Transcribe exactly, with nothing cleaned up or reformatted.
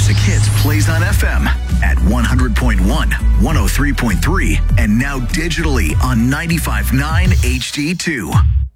Classic Hits plays on F M at one hundred point one, one oh three point three, and now digitally on ninety-five point nine H D two.